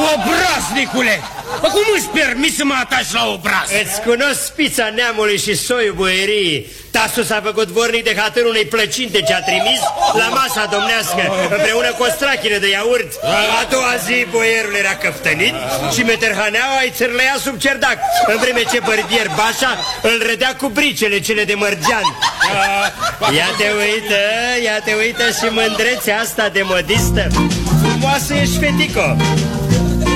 Obraznicule! Cum îți permis să mă ataci la obraz? Îți cunosc spița neamului și soiul boierii. Tasul s-a făcut vornic de hatărul unei plăcinte ce a trimis la masa domnească, împreună cu o strachină de iaurt. A doua zi boierul era căftănit și meterhaneaua îi țârlăia sub cerdac, în vreme ce bărbier Bașa îl rădea cu bricele cele de mărgean. Ia te uită și mândrețea asta de modistă. Frumoasă ești, fetico.